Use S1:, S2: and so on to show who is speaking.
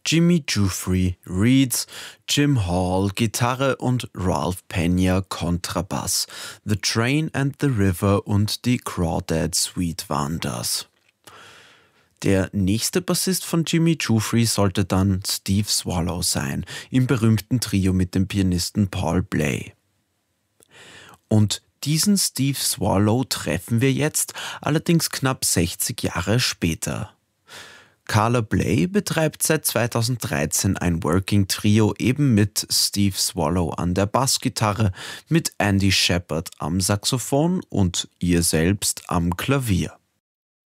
S1: Jimmy Giuffre Reeds, Jim Hall Gitarre und Ralph Peña Kontrabass. The Train and the River und die Crawdad Suite waren das. Der nächste Bassist von Jimmy Giuffre sollte dann Steve Swallow sein, im berühmten Trio mit dem Pianisten Paul Bley. Und diesen Steve Swallow treffen wir jetzt, allerdings knapp 60 Jahre später. Carla Bley betreibt seit 2013 ein Working Trio eben mit Steve Swallow an der Bassgitarre, mit Andy Shepard am Saxophon und ihr selbst am Klavier.